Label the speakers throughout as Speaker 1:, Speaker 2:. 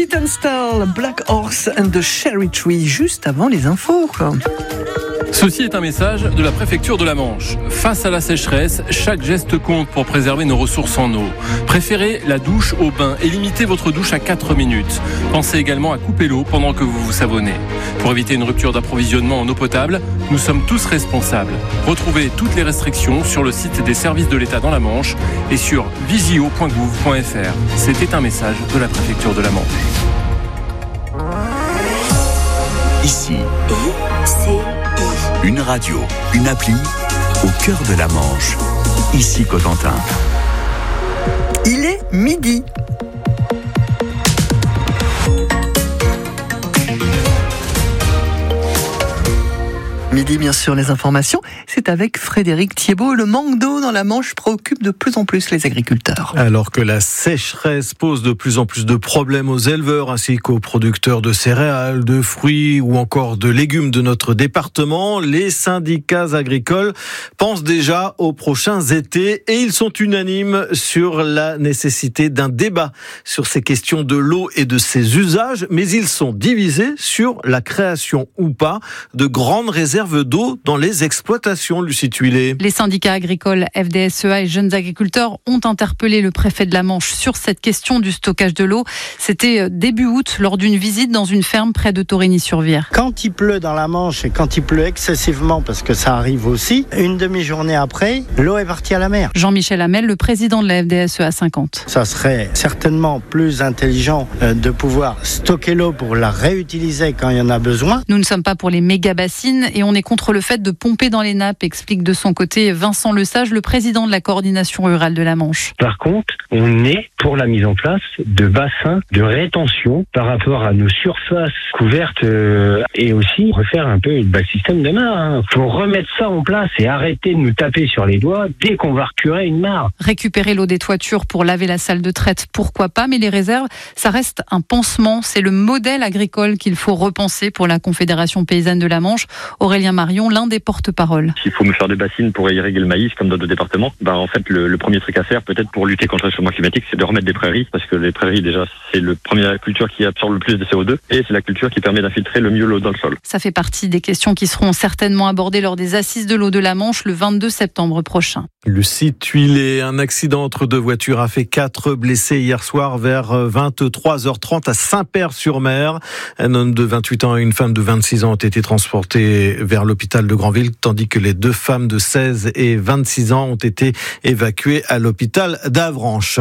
Speaker 1: Petit Tunstall, Black Horse and the Cherry Tree, juste avant les infos.
Speaker 2: Ceci est un message de la préfecture de la Manche. Face à la sécheresse, chaque geste compte pour préserver nos ressources en eau. Préférez la douche au bain et limitez votre douche à 4 minutes. Pensez également à couper l'eau pendant que vous vous savonnez. Pour éviter une rupture d'approvisionnement en eau potable, nous sommes tous responsables. Retrouvez toutes les restrictions sur le site des services de l'État dans la Manche et sur visio.gouv.fr. C'était un message de la préfecture de la Manche.
Speaker 3: Ici, une radio, une appli, au cœur de la Manche. Ici Cotentin.
Speaker 1: Il est midi. Midi, bien sûr, les informations, c'est avec Frédéric Thiebaud. Le manque d'eau dans la Manche préoccupe de plus en plus les agriculteurs.
Speaker 4: Alors que la sécheresse pose de plus en plus de problèmes aux éleveurs ainsi qu'aux producteurs de céréales, de fruits ou encore de légumes de notre département, les syndicats agricoles pensent déjà aux prochains étés et ils sont unanimes sur la nécessité d'un débat sur ces questions de l'eau et de ses usages, mais ils sont divisés sur la création ou pas de grandes réserves d'eau dans les exploitations, Lucie Tuilé.
Speaker 5: Les syndicats agricoles FDSEA et Jeunes Agriculteurs ont interpellé le préfet de la Manche sur cette question du stockage de l'eau. C'était début août lors d'une visite dans une ferme près de Torigny-sur-Vire.
Speaker 6: Quand il pleut dans la Manche et quand il pleut excessivement, parce que ça arrive aussi, une demi-journée après, l'eau est partie à la mer.
Speaker 5: Jean-Michel Hamel, le président de la FDSEA 50.
Speaker 6: Ça serait certainement plus intelligent de pouvoir stocker l'eau pour la réutiliser quand il y en a besoin.
Speaker 5: Nous ne sommes pas pour les méga-bassines et on est contre le fait de pomper dans les nappes, explique de son côté Vincent Lesage, le président de la coordination rurale de la Manche.
Speaker 7: Par contre, on est pour la mise en place de bassins de rétention par rapport à nos surfaces couvertes et aussi refaire un peu le système de mare. Faut remettre ça en place et arrêter de nous taper sur les doigts dès qu'on va recurer une mare.
Speaker 5: Récupérer l'eau des toitures pour laver la salle de traite, pourquoi pas, mais les réserves, ça reste un pansement. C'est le modèle agricole qu'il faut repenser pour la Confédération paysanne de la Manche. Aurélien Marion, l'un des porte-parole.
Speaker 8: S'il faut me faire des bassines pour irriguer le maïs comme dans d'autres départements, en fait le premier truc à faire peut-être pour lutter contre le changement climatique, c'est de remettre des prairies, parce que les prairies déjà c'est la première culture qui absorbe le plus de CO2 et c'est la culture qui permet d'infiltrer le mieux l'eau dans le sol. Ça
Speaker 5: fait partie des questions qui seront certainement abordées lors des assises de l'eau de la Manche le 22 septembre prochain.
Speaker 4: Lucie Tuilé, un accident entre deux voitures a fait 4 blessés hier soir vers 23h30 à Saint-Père-sur-Mer. Un homme de 28 ans et une femme de 26 ans ont été transportés vers l'hôpital de Granville, tandis que les 2 femmes de 16 et 26 ans ont été évacuées à l'hôpital d'Avranches.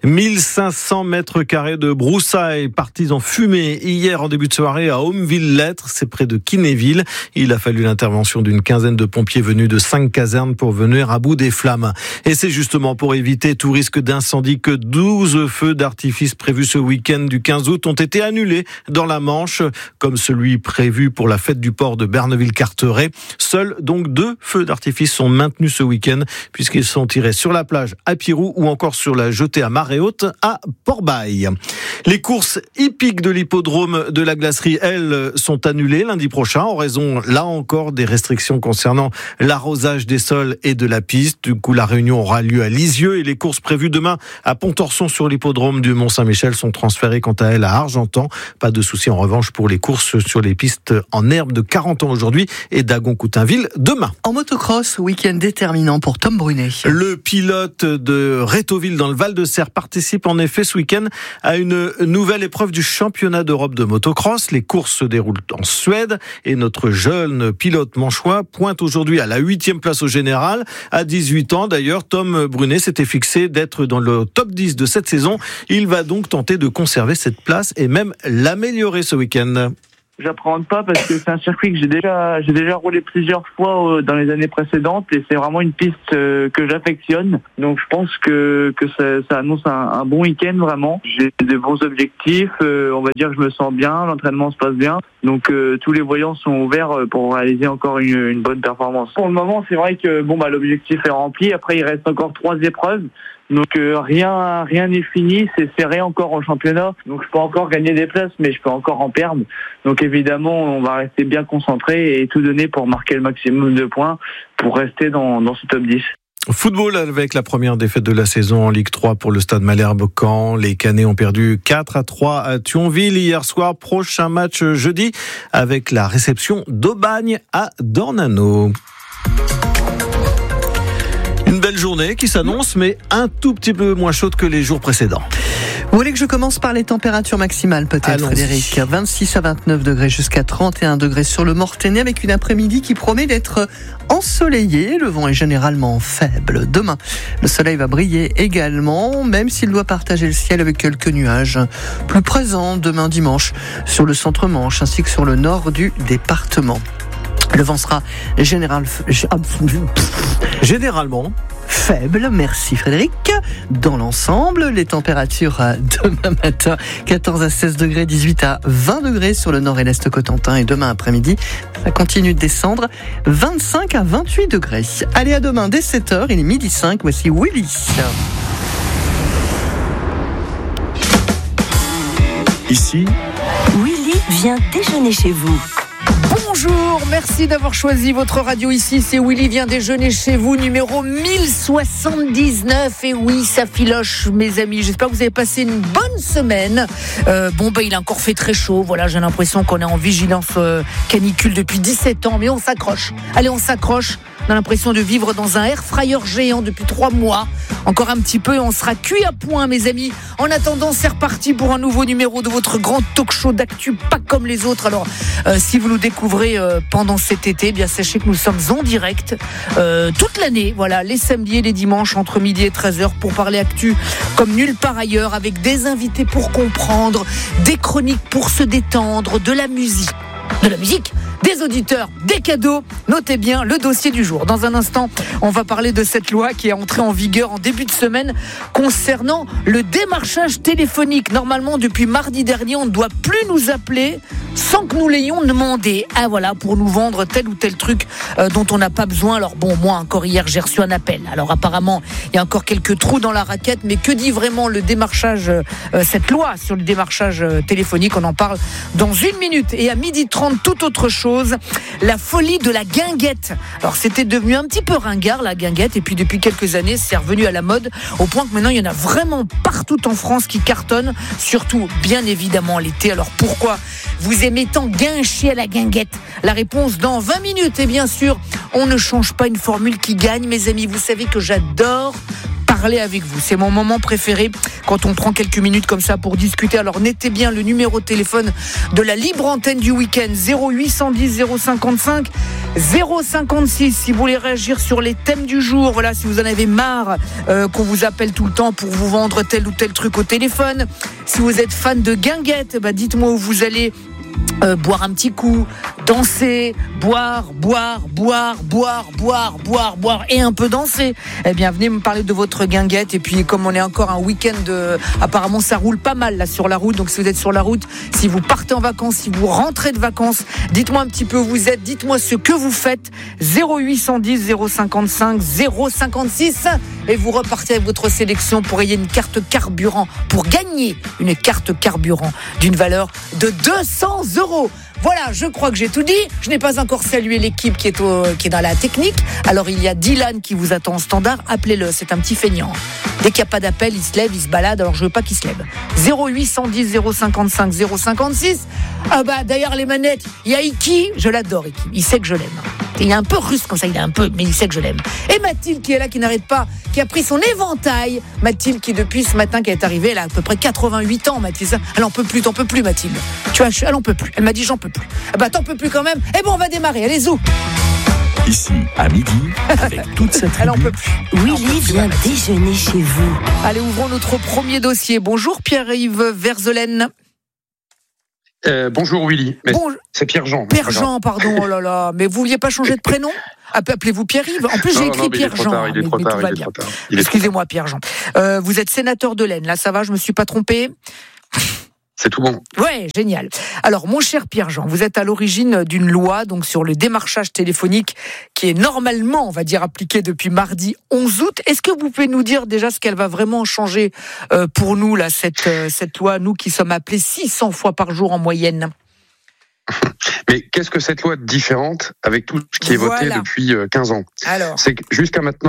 Speaker 4: 1500 mètres carrés de broussailles partis en fumée hier en début de soirée à Homeville-Lettres, c'est près de Kinéville. Il a fallu l'intervention d'une quinzaine de pompiers venus de 5 casernes pour venir à bout des flammes. Et c'est justement pour éviter tout risque d'incendie que 12 feux d'artifice prévus ce week-end du 15 août ont été annulés dans la Manche, comme celui prévu pour la fête du port de Berneville-Carteret. Seuls donc 2 feux d'artifice sont maintenus ce week-end puisqu'ils sont tirés sur la plage à Pirou ou encore sur la jetée à marée haute à Port-Bail. Les courses hippiques de l'hippodrome de la Glacerie, elles, sont annulées lundi prochain en raison, là encore, des restrictions concernant l'arrosage des sols et de la piste. Du coup, la réunion aura lieu à Lisieux et les courses prévues demain à Pontorson sur l'hippodrome du Mont-Saint-Michel sont transférées quant à elles à Argentan. Pas de souci en revanche pour les courses sur les pistes en herbe de 40 ans aujourd'hui et d'Agon-Coutainville demain.
Speaker 1: En motocross, week-end déterminant pour Tom Brunet.
Speaker 4: Le pilote de Rétoville dans le Val-de-Serre participe en effet ce week-end à une nouvelle épreuve du championnat d'Europe de motocross. Les courses se déroulent en Suède et notre jeune pilote manchois pointe aujourd'hui à la 8e place au général. À 18 ans d'ailleurs, Tom Brunet s'était fixé d'être dans le top 10 de cette saison. Il va donc tenter de conserver cette place et même l'améliorer ce week-end.
Speaker 9: J'appréhende pas parce que c'est un circuit que j'ai déjà roulé plusieurs fois dans les années précédentes et c'est vraiment une piste que j'affectionne. Donc je pense que ça annonce un bon week-end vraiment. J'ai de bons objectifs, on va dire que je me sens bien, l'entraînement se passe bien. Donc tous les voyants sont ouverts pour réaliser encore une bonne performance. Pour le moment, c'est vrai que l'objectif est rempli. Après, il reste encore 3 épreuves. Donc rien n'est fini, c'est serré encore en championnat. Donc je peux encore gagner des places, mais je peux encore en perdre. Donc évidemment, on va rester bien concentré et tout donner pour marquer le maximum de points pour rester dans ce top 10.
Speaker 4: Football avec la première défaite de la saison en Ligue 3 pour le Stade Malherbe-Caen. Les Canets ont perdu 4-3 à Thionville hier soir. Prochain match jeudi avec la réception d'Aubagne à Dornano. Une belle journée qui s'annonce, mais un tout petit peu moins chaude que les jours précédents.
Speaker 1: Vous voulez que je commence par les températures maximales peut-être,
Speaker 4: Allons-y.
Speaker 1: Frédéric? 26 à 29 degrés jusqu'à 31 degrés sur le Mortainais avec une après-midi qui promet d'être ensoleillée. Le vent est généralement faible. Demain, le soleil va briller également, même s'il doit partager le ciel avec quelques nuages plus présents demain dimanche sur le centre-Manche ainsi que sur le nord du département. Le vent sera
Speaker 4: Généralement,
Speaker 1: faible, merci Frédéric. Dans l'ensemble, les températures demain matin, 14 à 16 degrés, 18 à 20 degrés sur le nord et l'est Cotentin. Et demain après-midi, ça continue de descendre, 25 à 28 degrés. Allez, à demain dès 7h, il est 12h05, voici Willy.
Speaker 3: Ici,
Speaker 10: Willy vient déjeuner chez vous.
Speaker 11: Bonjour, merci d'avoir choisi votre radio ici. C'est Willy vient déjeuner chez vous, numéro 1079. Et oui, ça filoche, mes amis. J'espère que vous avez passé une bonne semaine. Il a encore fait très chaud. Voilà, j'ai l'impression qu'on est en vigilance canicule depuis 17 ans. Mais on s'accroche. Allez, on s'accroche. On a l'impression de vivre dans un air fryer géant depuis 3 mois. Encore un petit peu et on sera cuit à point, mes amis. En attendant, c'est reparti pour un nouveau numéro de votre grand talk show d'actu, pas comme les autres. Alors, si vous nous découvrez pendant cet été, bien sachez que nous sommes en direct toute l'année. Voilà, les samedis et les dimanches entre midi et 13h pour parler actu comme nulle part ailleurs, avec des invités pour comprendre, des chroniques pour se détendre, de la musique, des auditeurs, des cadeaux. Notez bien le dossier du jour. Dans un instant, on va parler de cette loi qui est entrée en vigueur en début de semaine concernant le démarchage téléphonique. Normalement, depuis mardi dernier, on ne doit plus nous appeler sans que nous l'ayons demandé. Ah voilà, pour nous vendre tel ou tel truc dont on n'a pas besoin. Alors bon, moi encore hier, j'ai reçu un appel. Alors apparemment, il y a encore quelques trous dans la raquette, mais que dit vraiment le démarchage, cette loi sur le démarchage téléphonique? On en parle dans 1 minute. Et à 12h30, toute autre chose, la folie de la guinguette. Alors c'était devenu un petit peu ringard, la guinguette, et puis depuis quelques années, c'est revenu à la mode, au point que maintenant il y en a vraiment partout en France qui cartonnent, surtout bien évidemment l'été. Alors pourquoi vous aimez tant guincher à la guinguette? La réponse dans 20 minutes. Et bien sûr, on ne change pas une formule qui gagne, mes amis. Vous savez que j'adore parler avec vous. C'est mon moment préféré quand on prend quelques minutes comme ça pour discuter. Alors notez bien le numéro de téléphone de la libre antenne du week-end, 0810 055 056. Si vous voulez réagir sur les thèmes du jour, voilà, si vous en avez marre qu'on vous appelle tout le temps pour vous vendre tel ou tel truc au téléphone. Si vous êtes fan de guinguette, dites-moi où vous allez boire un petit coup, danser, boire et un peu danser. Eh bien, venez me parler de votre guinguette. Et puis, comme on est encore un week-end, apparemment ça roule pas mal là sur la route. Donc, si vous êtes sur la route, si vous partez en vacances, si vous rentrez de vacances, dites-moi un petit peu où vous êtes, dites-moi ce que vous faites. 0810 055 056 et vous repartez avec votre sélection pour gagner une carte carburant, d'une valeur de 200 €. Voilà, je crois que j'ai tout dit. Je n'ai pas encore salué l'équipe qui est dans la technique. Alors il y a Dylan qui vous attend en standard. Appelez-le, c'est un petit feignant. Dès qu'il n'y a pas d'appel, il se lève, il se balade. Alors je veux pas qu'il se lève. 0810 055 056. D'ailleurs les manettes, il y a Iki. Je l'adore, Iki. Il sait que je l'aime. Il est un peu russe comme ça, mais il sait que je l'aime. Et Mathilde qui est là, qui n'arrête pas, qui a pris son éventail. Mathilde qui depuis ce matin qui est arrivée, elle a à peu près 88 ans, Mathilde. Elle en peut plus, t'en peux plus, Mathilde. Tu vois, elle en peut plus. Elle m'a dit j'en peux plus. T'en peux plus quand même. Eh bon, on va démarrer. Allez, zou.
Speaker 3: Ici, à midi, avec toute cette
Speaker 11: Elle en peut plus.
Speaker 10: Willy vient déjeuner chez vous.
Speaker 11: Allez, ouvrons notre premier dossier. Bonjour Pierre-Yves Verzelaine.
Speaker 12: Bonjour Willy. C'est Pierre-Jean.
Speaker 11: Pierre-Jean, pardon. Oh là là. Mais vous vouliez pas changer de prénom? Appelez-vous Pierre-Yves. En plus, j'ai écrit Pierre-Jean.
Speaker 12: Il est trop tard.
Speaker 11: Excusez-moi, Pierre-Jean. Vous êtes sénateur de l'Aisne. Là, ça va, je me suis pas trompé.
Speaker 12: C'est tout bon.
Speaker 11: Ouais, génial. Alors, mon cher Pierre-Jean, vous êtes à l'origine d'une loi donc sur le démarchage téléphonique qui est normalement, on va dire, appliquée depuis mardi 11 août. Est-ce que vous pouvez nous dire déjà ce qu'elle va vraiment changer pour nous, là, cette loi, nous qui sommes appelés 600 fois par jour en moyenne?
Speaker 12: Mais qu'est-ce que cette loi différente avec tout ce qui est voté depuis 15 ans?
Speaker 11: Alors.
Speaker 12: C'est que jusqu'à maintenant,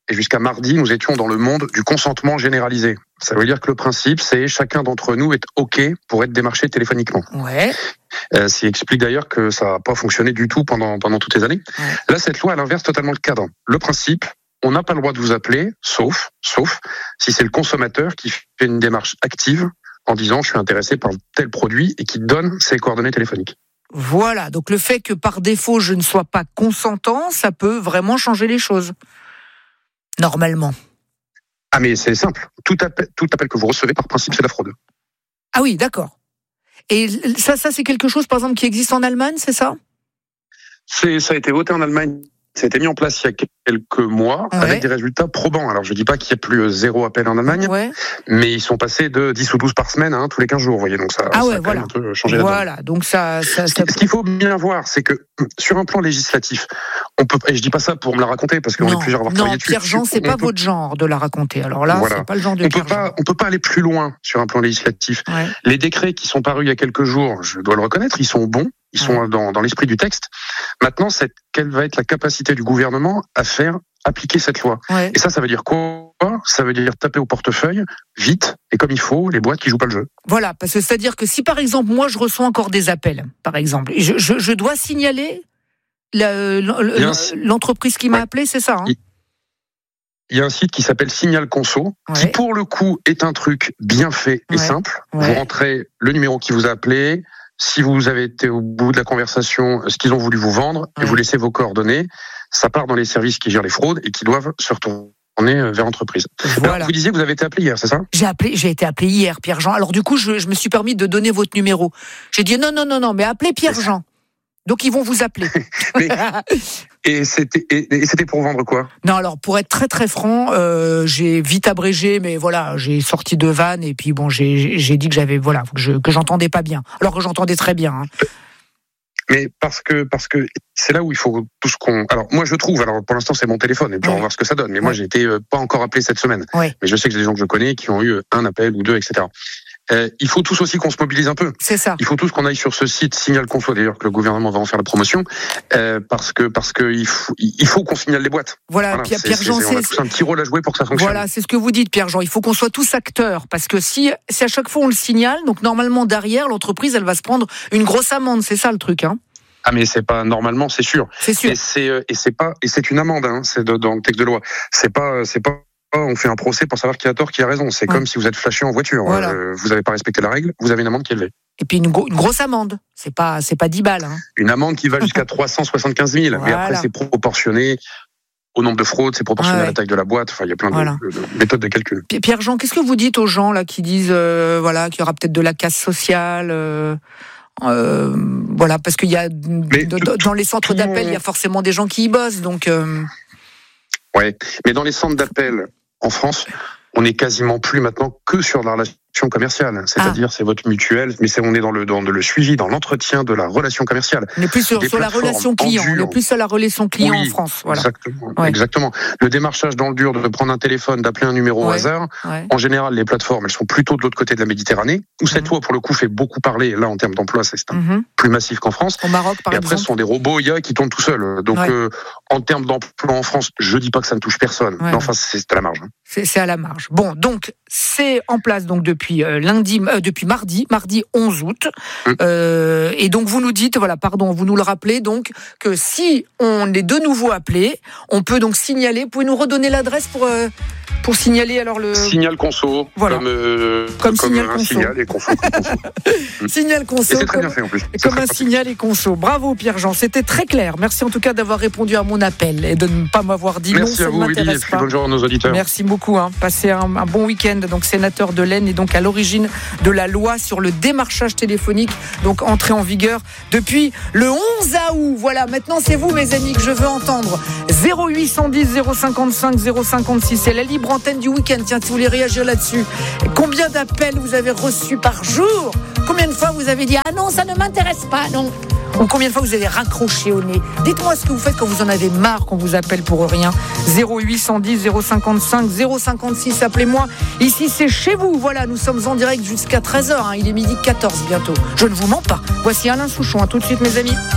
Speaker 12: et jusqu'à mardi, nous étions dans le monde du consentement généralisé. Ça veut dire que le principe, c'est chacun d'entre nous est OK pour être démarché téléphoniquement.
Speaker 11: Ouais.
Speaker 12: Ce qui explique d'ailleurs que ça n'a pas fonctionné du tout pendant toutes ces années.
Speaker 11: Ouais.
Speaker 12: Là, cette loi, elle inverse totalement le cadre. Le principe, on n'a pas le droit de vous appeler, sauf si c'est le consommateur qui fait une démarche active en disant je suis intéressé par tel produit et qui donne ses coordonnées téléphoniques.
Speaker 11: Voilà, donc le fait que par défaut je ne sois pas consentant, ça peut vraiment changer les choses. Normalement.
Speaker 12: Ah mais c'est simple, tout appel que vous recevez par principe c'est la fraude.
Speaker 11: Ah oui, d'accord. Et ça c'est quelque chose par exemple qui existe en Allemagne, c'est ça ?
Speaker 12: Ça a été voté en Allemagne. Ça a été mis en place il y a quelques mois avec des résultats probants. Alors je dis pas qu'il y a plus 0 appel en Allemagne, mais ils sont passés de 10 ou 12 par semaine tous les 15 jours, vous voyez, donc ça a quand même un peu changé la donne.
Speaker 11: Voilà, donc ça...
Speaker 12: Ce qu'il faut bien voir, c'est que sur un plan législatif, on peut, et je dis pas ça pour me la raconter parce qu'on est plusieurs à avoir travaillé dessus.
Speaker 11: Non, Pierre-Jean, c'est pas votre genre de la raconter. Alors là, c'est pas le genre de Pierre-Jean.
Speaker 12: On peut pas aller plus loin sur un plan législatif. Ouais. Les décrets qui sont parus il y a quelques jours, je dois le reconnaître, ils sont bons. Ils sont dans l'esprit du texte. Maintenant, quelle va être la capacité du gouvernement à faire appliquer cette loi ? Et ça veut dire quoi ? Ça veut dire taper au portefeuille, vite, et comme il faut, les boîtes qui jouent pas le jeu.
Speaker 11: Voilà, parce que c'est-à-dire que si par exemple, moi je reçois encore des appels, par exemple, je dois signaler l'entreprise qui m'a appelé, c'est ça
Speaker 12: Il y a un site qui s'appelle Signal Conso, qui pour le coup est un truc bien fait et simple. Vous rentrez le numéro qui vous a appelé, si vous avez été au bout de la conversation, ce qu'ils ont voulu vous vendre, et vous laissez vos coordonnées, ça part dans les services qui gèrent les fraudes et qui doivent se retourner vers l'entreprise. Voilà. Alors, vous disiez que vous avez été appelé hier, c'est ça ?
Speaker 11: J'ai été appelé hier, Pierre-Jean. Alors du coup, je me suis permis de donner votre numéro. J'ai dit non, mais appelez Pierre-Jean. Donc ils vont vous appeler.
Speaker 12: Et c'était pour vendre quoi ?
Speaker 11: Non, alors pour être très très franc, j'ai vite abrégé, mais voilà, j'ai sorti de vanne et puis bon, j'ai dit que j'avais que j'entendais pas bien, alors que j'entendais très bien.
Speaker 12: Mais parce que c'est là où il faut tout ce qu'on. Alors moi je trouve. Alors pour l'instant c'est mon téléphone et puis on va voir ce que ça donne. Mais moi j'ai été pas encore appelé cette semaine. Mais je sais que j'ai des gens que je connais qui ont eu un appel ou deux, etc. Il faut tous aussi qu'on se mobilise un peu.
Speaker 11: C'est ça.
Speaker 12: Il faut tous qu'on aille sur ce site Signal Conso, d'ailleurs que le gouvernement va en faire la promotion, parce que il faut qu'on signale les boîtes.
Speaker 11: Voilà. Pierre-Jean,
Speaker 12: on a tous un petit rôle à jouer pour que ça fonctionne.
Speaker 11: Voilà, c'est ce que vous dites, Pierre-Jean. Il faut qu'on soit tous acteurs, parce que si à chaque fois on le signale, donc normalement derrière l'entreprise, elle va se prendre une grosse amende. C'est ça le truc,
Speaker 12: Ah mais c'est pas normalement, c'est sûr.
Speaker 11: C'est sûr.
Speaker 12: Et c'est une amende, c'est dans le texte de loi. C'est pas on fait un procès pour savoir qui a tort, qui a raison. C'est comme si vous êtes flashé en voiture. Voilà. Vous n'avez pas respecté la règle, vous avez une amende qui est élevée.
Speaker 11: Et puis une grosse amende. C'est pas 10 balles.
Speaker 12: Une amende qui va jusqu'à 375 000. Voilà. Mais après, c'est proportionné au nombre de fraudes, c'est proportionné à la taille de la boîte. Enfin, il y a plein de méthodes de calcul.
Speaker 11: Pierre-Jean, qu'est-ce que vous dites aux gens là qui disent qu'il y aura peut-être de la casse sociale parce qu'il y a dans les centres d'appel, il y a forcément des gens qui y bossent. Donc
Speaker 12: ouais, mais dans les centres d'appel en France, on est quasiment plus maintenant que sur la relation commerciale. C'est-à-dire, c'est votre mutuelle, mais on est dans le suivi, dans l'entretien de la relation commerciale.
Speaker 11: On n'est plus sur la relation client. On est plus sur la relation client en France. Voilà.
Speaker 12: Exactement. Le démarchage dans le dur, de prendre un téléphone, d'appeler un numéro au hasard. En général, les plateformes, elles sont plutôt de l'autre côté de la Méditerranée, où cette loi, pour le coup, fait beaucoup parler. Là, en termes d'emploi, c'est plus massif qu'en France.
Speaker 11: Au Maroc, par exemple.
Speaker 12: Et après, ce sont des robots IA qui tournent tout seuls. Donc, en termes d'emploi en France, je dis pas que ça ne touche personne. Mais enfin, c'est à la marge.
Speaker 11: C'est à la marge. Bon, donc, c'est en place donc depuis mardi 11 août. Et donc, vous nous dites, vous nous le rappelez, donc, que si on est de nouveau appelé, on peut donc signaler. Vous pouvez nous redonner l'adresse pour signaler alors le...
Speaker 12: Signal Conso,
Speaker 11: comme Signal
Speaker 12: un
Speaker 11: Conso.
Speaker 12: Signal et Conso.
Speaker 11: Signal Conso.
Speaker 12: Et c'est très bien fait en plus.
Speaker 11: Comme un Signal et Conso. Bravo Pierre-Jean, c'était très clair. Merci en tout cas d'avoir répondu à mon appel et de ne pas m'avoir dit
Speaker 12: merci
Speaker 11: non,
Speaker 12: à vous, Willy, et bonne journée à nos auditeurs.
Speaker 11: Merci beaucoup. Passez un bon week-end. Donc sénateur de l'Aisne et donc à l'origine de la loi sur le démarchage téléphonique, donc entrée en vigueur depuis le 11 août. Voilà, maintenant c'est vous mes amis que je veux entendre. 0810 055 056, c'est la libre antenne du week-end. Tiens, si vous voulez réagir là-dessus, combien d'appels vous avez reçus par jour? Combien de fois vous avez dit ah non, ça ne m'intéresse pas, non? Ou combien de fois vous avez raccroché au nez? Dites-moi ce que vous faites quand vous en avez marre qu'on vous appelle pour rien. 0810 055 056, appelez-moi. Ici c'est chez vous. Voilà, nous sommes en direct jusqu'à 13h. Il est 12h14 bientôt. Je ne vous mens pas. Voici Alain Souchon. À tout de suite mes amis.